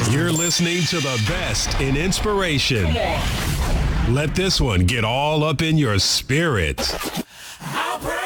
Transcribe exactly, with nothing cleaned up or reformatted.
You're listening to the best in inspiration. Let this one get all up in your spirit. I'll pray.